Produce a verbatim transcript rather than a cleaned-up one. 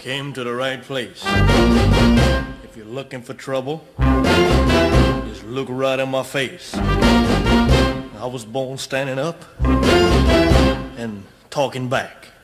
came to the right place. If you're looking for trouble, just look right in my face. I was born standing up and talking back.